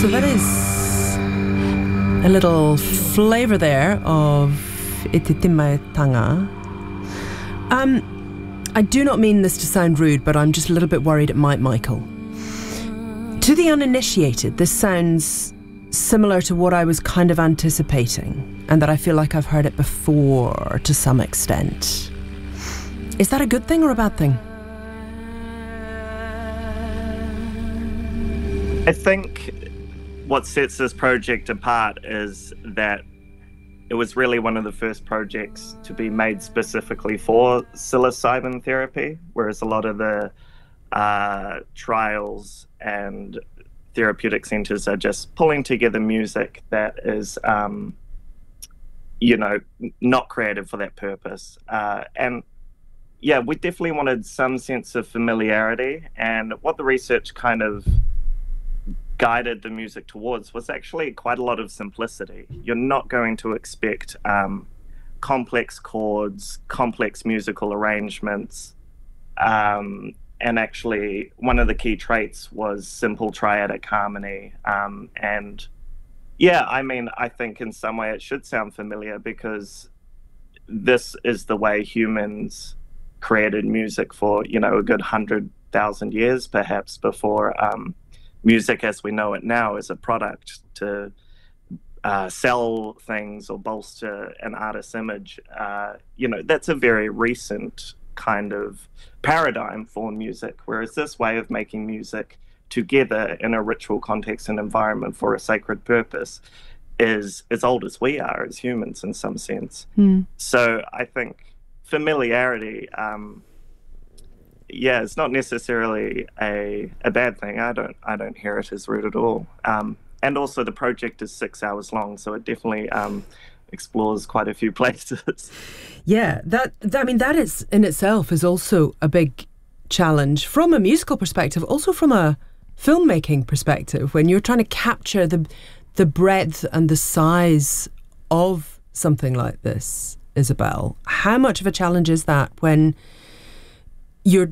So that is a little flavour there of Ititimaetanga. I do not mean this to sound rude, but I'm just a little bit worried it might, Michael. To the uninitiated, this sounds similar to what I was kind of anticipating, and that I feel like I've heard it before to some extent. Is that a good thing or a bad thing? I think what sets this project apart is that it was really one of the first projects to be made specifically for psilocybin therapy, whereas a lot of the trials and therapeutic centres are just pulling together music that is, not created for that purpose. And yeah, we definitely wanted some sense of familiarity, and what the research kind of guided the music towards was actually quite a lot of simplicity. You're not going to expect complex chords, complex musical arrangements, and actually one of the key traits was simple triadic harmony. And yeah, I mean, I think in some way it should sound familiar, because this is the way humans created music for, a good 100,000 years perhaps before music as we know it now is a product to sell things or bolster an artist's image. That's a very recent kind of paradigm for music, whereas this way of making music together in a ritual context and environment for a sacred purpose is as old as we are as humans in some sense. So I think familiarity, it's not necessarily a bad thing. I don't hear it as rude at all. And also the project is 6 hours long, so it definitely explores quite a few places. Yeah, that is in itself is also a big challenge from a musical perspective, also from a filmmaking perspective, when you're trying to capture the breadth and the size of something like this, Isabel. How much of a challenge is that when you're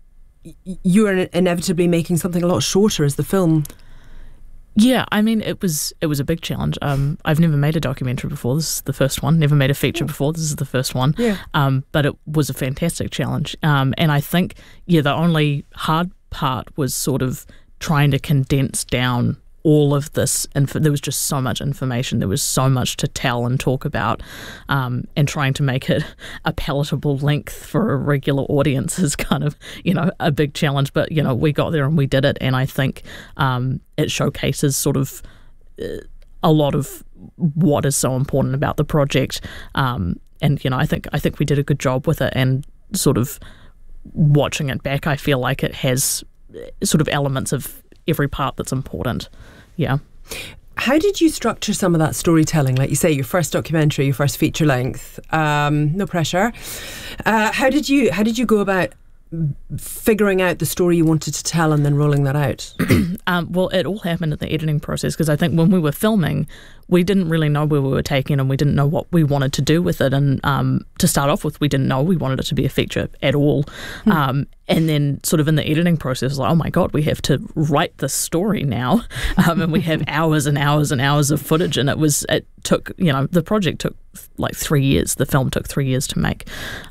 inevitably making something a lot shorter as the film? Yeah, I mean, it was a big challenge. I've never made a documentary before. This is the first one. Never made a feature before. This is the first one. Yeah. But it was a fantastic challenge. And I think, the only hard part was sort of trying to condense down all of this. And there was just so much information. There was so much to tell and talk about. And trying to make it a palatable length for a regular audience is kind of, a big challenge. But, we got there and we did it. And I think it showcases sort of a lot of what is so important about the project. And, I think we did a good job with it. And sort of watching it back, I feel like it has sort of elements of every part that's important. Yeah. How did you structure some of that storytelling? Like you say, your first documentary, your first feature length, no pressure. How did you go about figuring out the story you wanted to tell and then rolling that out? Well, it all happened in the editing process, because I think when we were filming, we didn't really know where we were taking, and we didn't know what we wanted to do with it. And to start off with, we didn't know we wanted it to be a feature at all. And then sort of in the editing process, like, oh my God, we have to write this story now. And we have hours and hours and hours of footage. And it took, the project took like 3 years. The film took 3 years to make.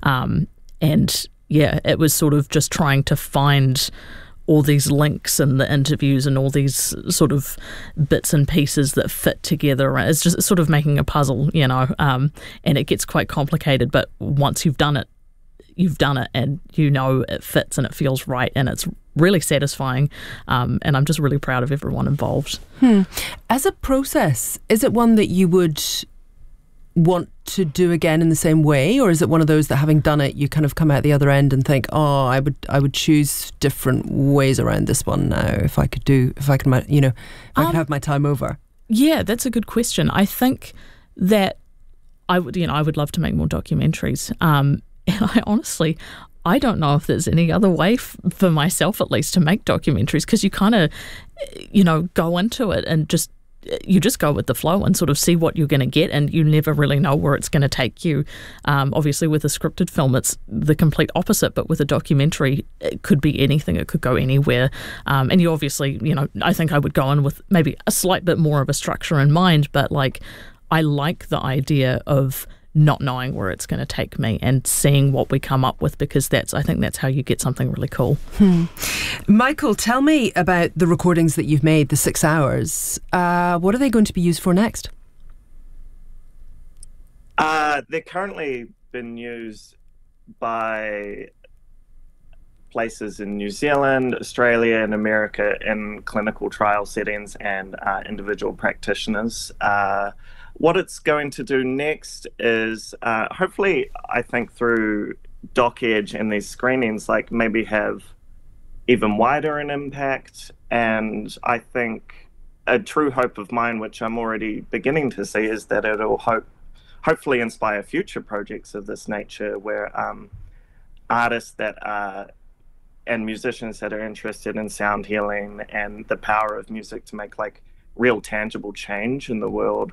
And yeah, it was sort of just trying to find all these links and the interviews and all these sort of bits and pieces that fit together. It's just sort of making a puzzle, and it gets quite complicated. But once you've done it, and it fits and it feels right, and it's really satisfying. And I'm just really proud of everyone involved. As a process, is it one that you would want to do again in the same way, or is it one of those that, having done it, you kind of come out the other end and think, I would choose different ways around this one now if I could have my time over? Yeah, that's a good question. I think that I would love to make more documentaries. And I don't know if there's any other way for myself, at least, to make documentaries, because you kind of, go into it and just you just go with the flow and sort of see what you're going to get, and you never really know where it's going to take you. Obviously, with a scripted film, it's the complete opposite, but with a documentary, it could be anything. It could go anywhere. And you obviously, I think I would go in with maybe a slight bit more of a structure in mind, but I like the idea of not knowing where it's going to take me and seeing what we come up with, because I think that's how you get something really cool. Michael, tell me about the recordings that you've made, the 6 hours. What are they going to be used for next? They're currently been used by places in New Zealand, Australia, and America in clinical trial settings and individual practitioners. What it's going to do next is hopefully, I think, through DocEdge and these screenings, maybe have even wider an impact. And I think a true hope of mine, which I'm already beginning to see, is that it'll hopefully inspire future projects of this nature, where artists that are and musicians that are interested in sound healing and the power of music to make real tangible change in the world,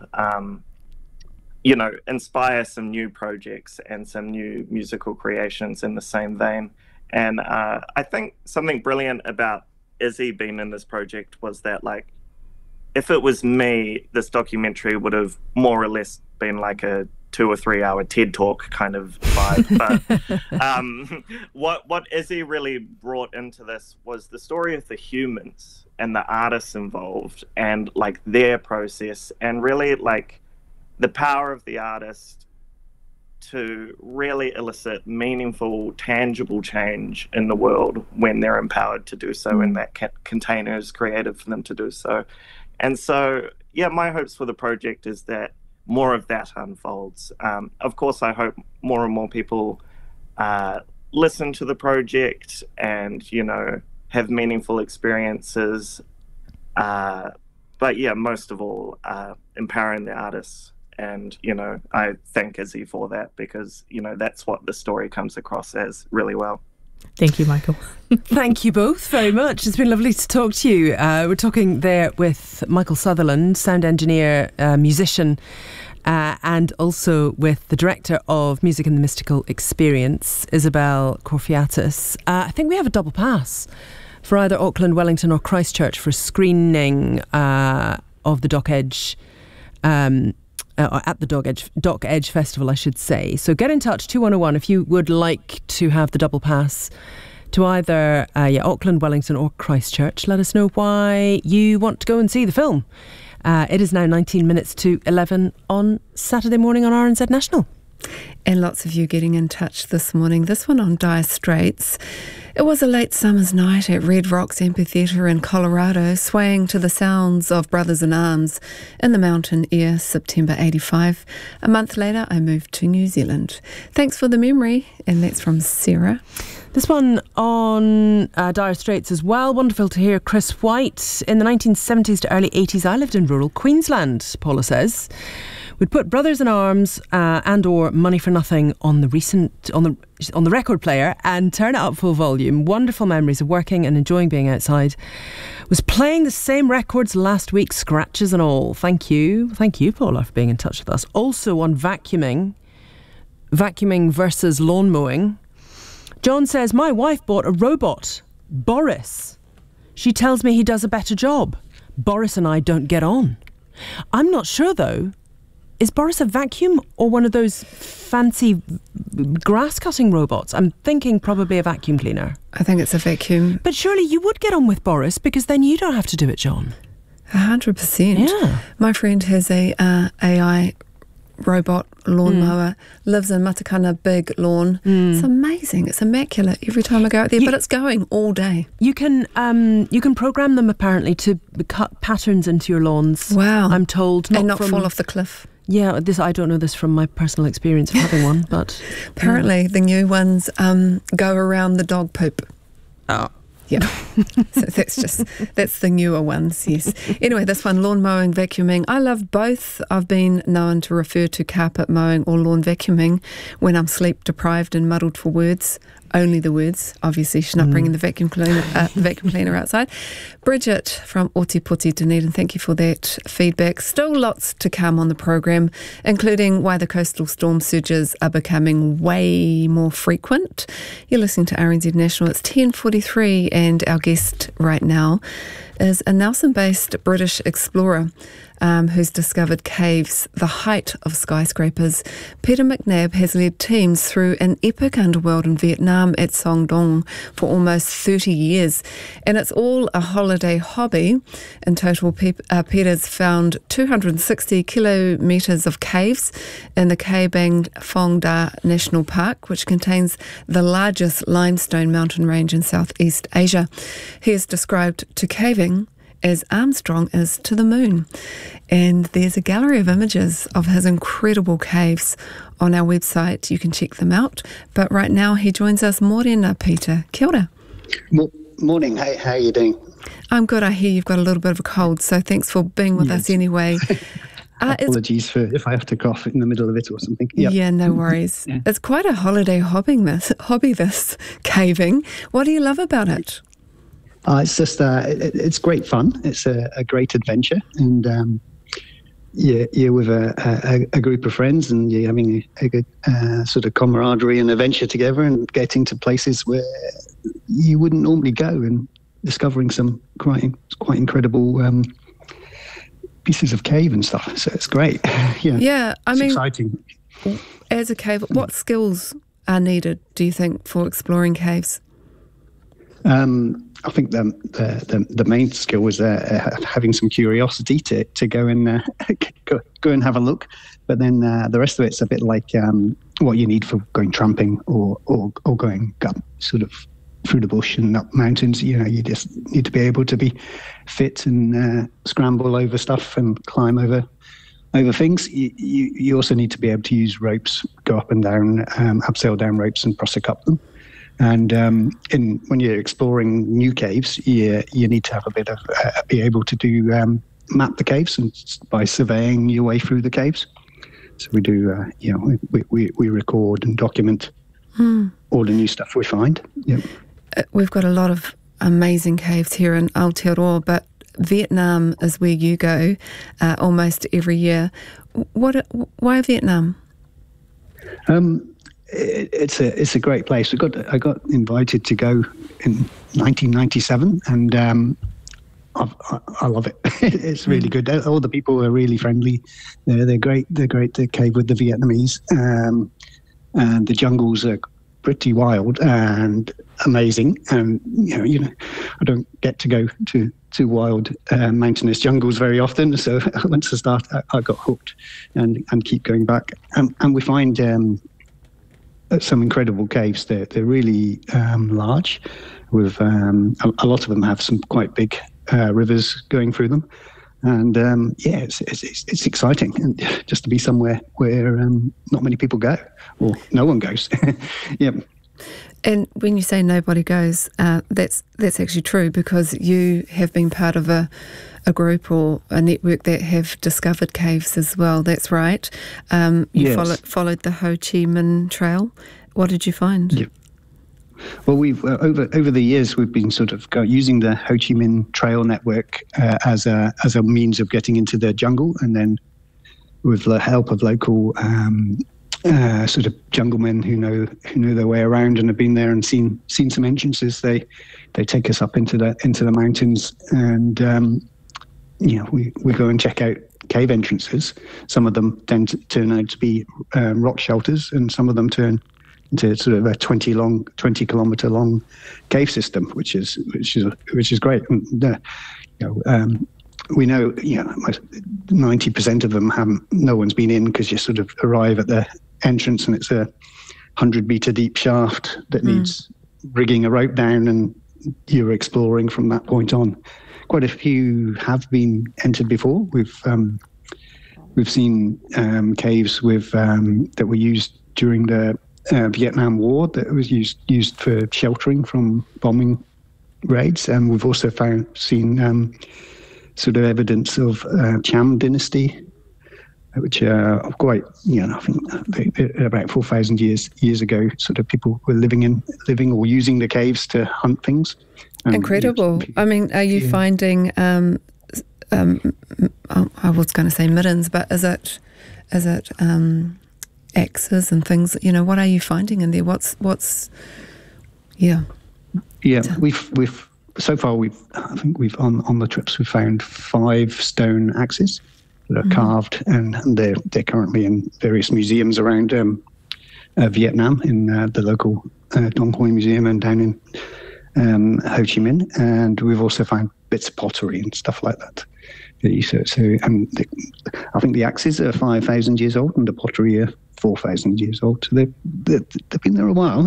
inspire some new projects and some new musical creations in the same vein. And I think something brilliant about Izzy being in this project was that, if it was me, this documentary would have more or less been a 2 or 3 hour TED Talk kind of vibe. But what Izzy really brought into this was the story of the humans and the artists involved, and their process, and really the power of the artist to really elicit meaningful, tangible change in the world when they're empowered to do so, and that container is created for them to do so. And so, my hopes for the project is that more of that unfolds. Of course, I hope more and more people listen to the project and, have meaningful experiences. But most of all, empowering the artists. And, I thank Izzy for that, because, that's what the story comes across as really well. Thank you, Michael. Thank you both very much. It's been lovely to talk to you. We're talking there with Michael Sutherland, sound engineer, musician, and also with the director of Music and the Mystical Experience, Isabel Corfiatis. I think we have a double pass for either Auckland, Wellington or Christchurch for screening of the DocEdge at the DocEdge Festival, I should say. So get in touch, 2101, if you would like to have the double pass to either Auckland, Wellington or Christchurch. Let us know why you want to go and see the film. It is now 19 minutes to 11 on Saturday morning on RNZ National. And lots of you getting in touch this morning. This one on Dire Straits. It was a late summer's night at Red Rocks Amphitheatre in Colorado, swaying to the sounds of Brothers in Arms in the mountain air, September 85. A month later, I moved to New Zealand. Thanks for the memory, and that's from Sarah. This one on Dire Straits as well. Wonderful to hear Chris White. In the 1970s to early 80s, I lived in rural Queensland, Paula says. We'd put Brothers in Arms and or Money for Nothing on the record player and turn it up full volume. Wonderful memories of working and enjoying being outside. Was playing the same records last week, scratches and all. Thank you, Paula, for being in touch with us. Also on vacuuming versus lawn mowing. John says, my wife bought a robot, Boris. She tells me he does a better job. Boris and I don't get on. I'm not sure though. Is Boris a vacuum or one of those fancy grass cutting robots? I'm thinking probably a vacuum cleaner. I think it's a vacuum. But surely you would get on with Boris, because then you don't have to do it, John. 100%. Yeah. My friend has a AI robot lawnmower, lives in Matakana, big lawn. It's amazing. It's immaculate every time I go out there, but it's going all day. You can program them apparently to cut patterns into your lawns. Wow. I'm told. And not fall off the cliff. Yeah, I don't know this from my personal experience of having one, but apparently the new ones go around the dog poop. Oh. Yeah. So that's the newer ones, yes. Anyway, this one, lawn mowing, vacuuming. I love both. I've been known to refer to carpet mowing or lawn vacuuming when I'm sleep deprived and muddled for words. only the words. Obviously, she's not bringing the vacuum cleaner outside. Bridget from Otipoti, Dunedin, thank you for that feedback. Still lots to come on the program, including why the coastal storm surges are becoming way more frequent. You're listening to RNZ National. It's 10:43, and our guest right now is a Nelson-based British explorer who's discovered caves the height of skyscrapers. Peter McNab has led teams through an epic underworld in Vietnam at Son Doong for almost 30 years, and it's all a holiday hobby. In total, Peter's found 260 kilometres of caves in the Khe Bang Phong Da National Park, which contains the largest limestone mountain range in Southeast Asia. He is described to caving as Armstrong is to the moon. And there's a gallery of images of his incredible caves on our website. You can check them out. But right now he joins us. Morena, Peter. Kia ora. Morning. Hey, how are you doing? I'm good. I hear you've got a little bit of a cold, so thanks for being with us anyway. Apologies for if I have to cough in the middle of it or something. Yep. Yeah, no worries. Yeah. It's quite a holiday hobby, this caving. What do you love about it? It's just it's great fun. It's a great adventure, and you're with a group of friends, and you're having a good sort of camaraderie and adventure together, and getting to places where you wouldn't normally go, and discovering some quite incredible pieces of cave and stuff. So it's great. Yeah, it's exciting. As a cave, what skills are needed, do you think, for exploring caves? I think the main skill was having some curiosity to go and go and have a look, but then the rest of it's a bit like what you need for going tramping or going up sort of through the bush and up mountains. You just need to be able to be fit and scramble over stuff and climb over things. You also need to be able to use ropes, go up and down, abseil down ropes and prosec up them. And when you're exploring new caves, you need to have a bit of be able to do map the caves and by surveying your way through the caves. So we do, we record and document all the new stuff we find. Yep. We've got a lot of amazing caves here in Aotearoa, but Vietnam is where you go almost every year. Why Vietnam? It's a great place. I got invited to go in 1997, and I love it. It's really good. All the people are really friendly. They're great. They're great to cave with the Vietnamese, and the jungles are pretty wild and amazing. And I don't get to go to wild mountainous jungles very often. So once I start, I got hooked, and keep going back. And we find some incredible caves. They're really large, with a lot of them have some quite big rivers going through them, and it's exciting, and just to be somewhere where not many people go, or no one goes. Yeah. And when you say nobody goes, that's actually true, because you have been part of a group or a network that have discovered caves as well. That's right. You yes. followed the Ho Chi Minh Trail. What did you find? Yeah. Well, we've over the years we've been sort of using the Ho Chi Minh Trail network as a means of getting into the jungle, and then with the help of local sort of junglemen who know their way around and have been there and seen some entrances, they take us up into the mountains, and we go and check out cave entrances. Some of them tend to turn out to be rock shelters, and some of them turn into sort of a 20 kilometer long cave system, which is great. And, we know 90% of them no one's been in, because you sort of arrive at the entrance and it's a 100-meter deep shaft that needs rigging a rope down, and you're exploring from that point on. Quite a few have been entered before. We've seen caves that were used during the Vietnam War, that was used for sheltering from bombing raids, and we've also seen sort of evidence of Cham dynasty which are quite, I think about 4,000 years ago, sort of people were living or using the caves to hunt things. Incredible. I mean, are you finding, I was going to say middens, but is it axes and things? What are you finding in there? Yeah, we've so far I think we've on the trips we've found 5 stone axes that are carved, and they're currently in various museums around Vietnam, in the local Dong Hoi Museum and down in Ho Chi Minh, and we've also found bits of pottery and stuff like that. I think the axes are 5,000 years old and the pottery are 4,000 years old. So they've been there a while.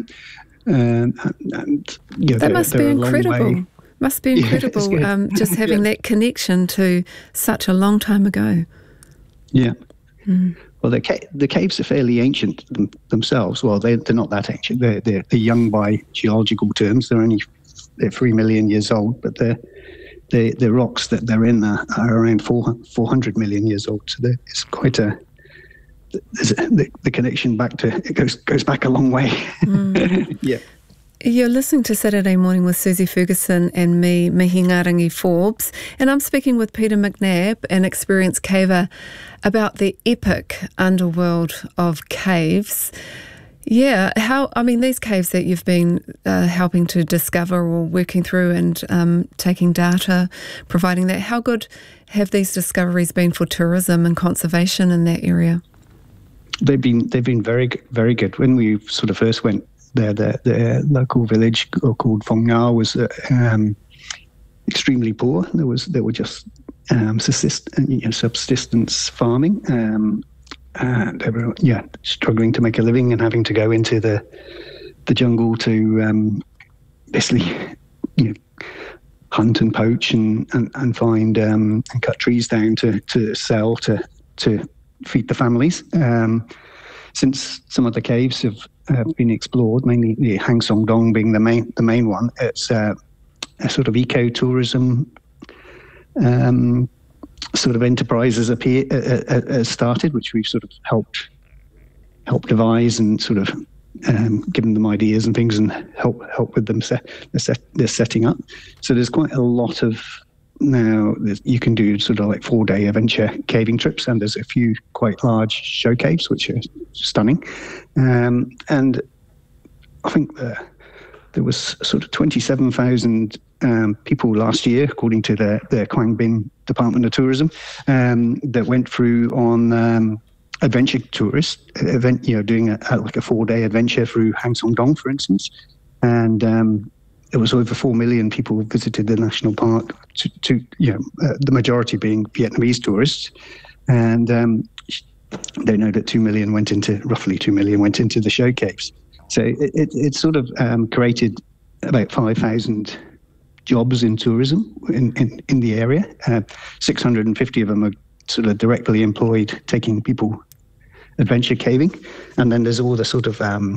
That must be incredible. Must be incredible, just having that connection to such a long time ago. Yeah. Well, the caves are fairly ancient themselves. Well, they're not that ancient. They're young by geological terms. They're 3 million years old, but the rocks that they're in are around 400 million years old. So it's quite the connection back to it goes back a long way. Yeah. You're listening to Saturday Morning with Susie Ferguson and me, Mihingarangi Forbes, and I'm speaking with Peter McNabb, an experienced caver, about the epic underworld of caves. Yeah, these caves that you've been helping to discover or working through and taking data, providing that, how good have these discoveries been for tourism and conservation in that area? They've been very, very good. When we sort of first went there, the local village called Phong Nha was extremely poor. There were just subsistence farming. They were struggling to make a living and having to go into the jungle to basically hunt and poach and find and cut trees down to sell to feed the families. Since some of the caves have been explored, mainly the Hang Song Dong being the main one, it's a sort of ecotourism sort of enterprise has started, which we've sort of helped devise and sort of given them ideas and things and help with them they're setting up. So there's quite a lot of now you can do sort of like 4-day adventure caving trips, and there's a few quite large show caves which are stunning, and I think there was sort of 27,000 people last year, according to the Quang Binh Department of Tourism, that went through on adventure tourist event, doing a 4-day adventure through Hang Song Dong, for instance, and it was over 4 million people who visited the national park. The majority being Vietnamese tourists, and they know that roughly 2 million went into the show caves. So it sort of created about 5,000 jobs in tourism in the area. 650 of them are sort of directly employed taking people adventure caving, and then there's all the sort of